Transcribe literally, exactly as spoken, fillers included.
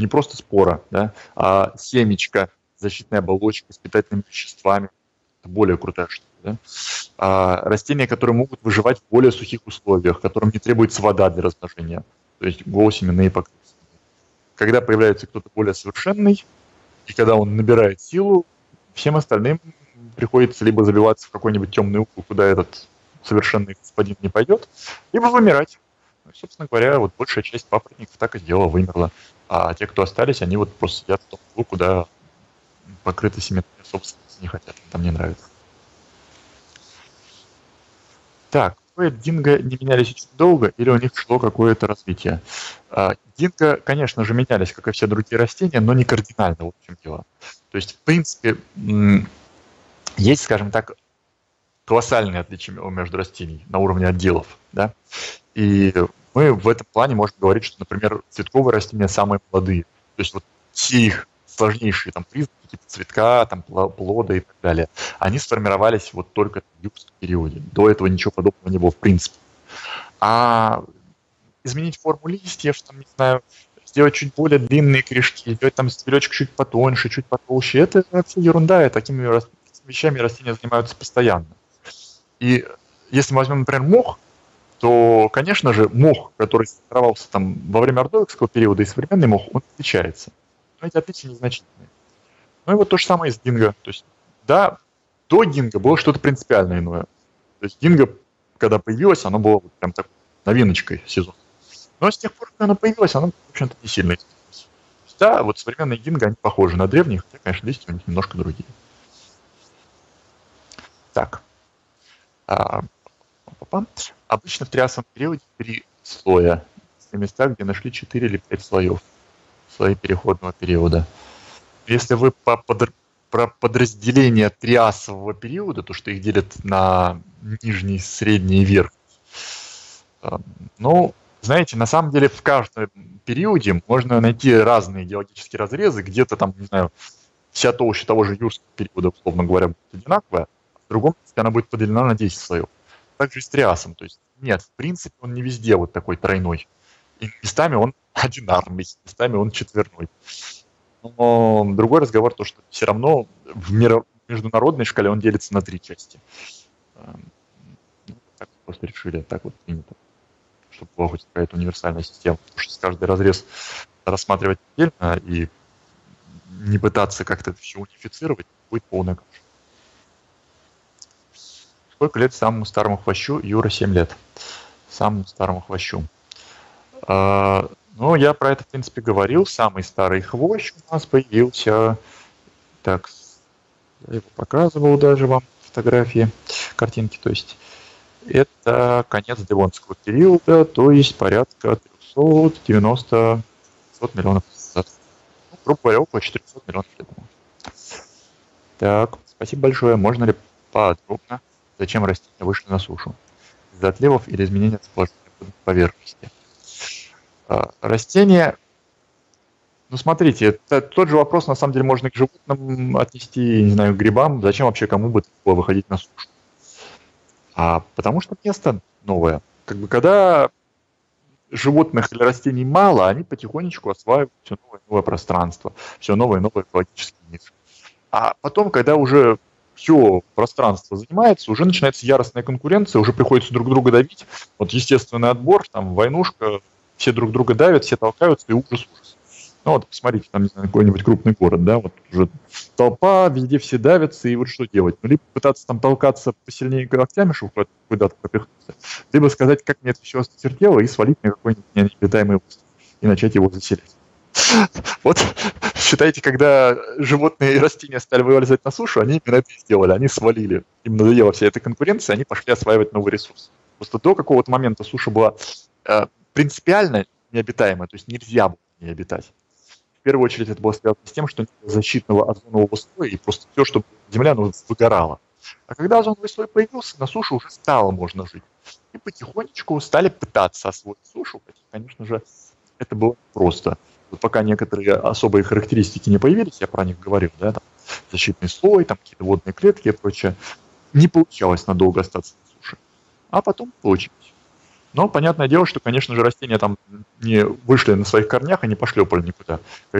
не просто спора, да, а семечко, защитная оболочка с питательными веществами. Это более крутая штука. Да? А, растения, которые могут выживать в более сухих условиях, которым не требуется вода для размножения, то есть голосеменные покрытия. Когда появляется кто-то более совершенный, и когда он набирает силу, всем остальным приходится либо забиваться в какой-нибудь темный угол, куда этот совершенный господин не пойдет, либо вымирать. Ну, собственно говоря, вот большая часть папоротников так и сделала, вымерла. А те, кто остались, они вот просто сидят в том углу, куда покрыты семенами собственности не хотят, им там не нравится. Так, динго не менялись очень долго, или у них шло какое-то развитие? А, динго, конечно же, менялись, как и все другие растения, но не кардинально, вот в чем дело. То есть, в принципе, есть, скажем так, колоссальные отличия между растениями на уровне отделов, да? И мы в этом плане можем говорить, что, например, цветковые растения самые молодые. То есть вот все их сложнейшие там признаки, типа цветка, там, плода и так далее, они сформировались вот только в юрском периоде. До этого ничего подобного не было в принципе. А изменить форму листьев, там, не знаю, сделать чуть более длинные корешки, сделать там стебелечек чуть потоньше, чуть потолще, это вообще ерунда, и такими вещами растения занимаются постоянно. И если мы возьмем, например, мох, то, конечно же, мох, который сформировался там во время ордовикского периода, и современный мох, он отличается. Но эти отличия незначительные. Ну и вот то же самое и с динго. То есть, да, до динго было что-то принципиально иное. То есть динго, когда появилось, оно было вот прям так новиночкой сезона. Но с тех пор, когда оно появилось, оно, в общем-то, не сильно изменилось. Да, вот современные динго, они похожи на древних, хотя, конечно, листья у них немножко другие. Так. А, обычно в триасовом периоде три слоя. В местах, где нашли четыре или пять слоев. Слои переходного периода. Если вы по под, про подразделение триасового периода, то, что их делят на нижний, средний и верхний, ну, знаете, на самом деле в каждом периоде можно найти разные геологические разрезы, где-то там, не знаю, вся толща того же юрского периода, условно говоря, будет одинаковая, а в другом месте она будет поделена на десять слоев. Также и с триасом. То есть нет, в принципе, он не везде вот такой тройной. И местами он одинарный, местами он четверной. Но другой разговор, то, что все равно в миро- международной шкале он делится на три части. Так просто решили, так вот принято, чтобы была хоть какая-то универсальная система. Потому что каждый разрез рассматривать отдельно и не пытаться как-то это все унифицировать, будет полная каша. Сколько лет самому старому хвощу? Юра, семь лет. Самому старому хвощу. А, ну, я про это, в принципе, говорил. Самый старый хвощ у нас появился... Так, я его показывал даже вам, фотографии, картинки, то есть. Это конец Девонского периода, то есть порядка триста девяносто миллионов назад. Ну, грубо говоря, около четыреста миллионов лет. Так, спасибо большое. Можно ли подробно, зачем растения вышли на сушу? Из-за отливов или изменения расположения поверхности? Растения, ну смотрите, это тот же вопрос, на самом деле, можно и к животным отнести, не знаю, к грибам. Зачем вообще кому бы было выходить на сушу? А потому что место новое. Как бы когда животных или растений мало, они потихонечку осваивают все новое и новое пространство, все новые и новые экологические ниши. А потом, когда уже все пространство занимается, уже начинается яростная конкуренция, уже приходится друг друга давить. Вот естественный отбор, там войнушка, все друг друга давят, все толкаются, и ужас-ужас. Ну вот посмотрите, там, не знаю, какой-нибудь крупный город, да, вот уже толпа, везде все давятся, и вот что делать? Ну, либо пытаться там толкаться посильнее когтями, чтобы куда-то пропихнуться, либо сказать, как мне это все осточертело, и свалить на какой-нибудь необитаемый остров, и начать его заселять. Вот, считайте, когда животные и растения стали вылезать на сушу, они именно это и сделали, они свалили. Им надоела вся эта конкуренция, они пошли осваивать новый ресурс. Просто до какого-то момента суша была э, принципиально необитаемая, то есть нельзя было не обитать. В первую очередь это было связано с тем, что нет защитного озонового слоя, и просто все, что земля, ну, выгорала. А когда озоновый слой появился, на суше уже стало можно жить. И потихонечку стали пытаться освоить сушу, хотя, конечно же, это было просто. Вот пока некоторые особые характеристики не появились, я про них говорил, да, там, защитный слой, там какие-то водные клетки и прочее, не получалось надолго остаться на суше. А потом получилось. Но понятное дело, что, конечно же, растения там не вышли на своих корнях и не пошлепали никуда.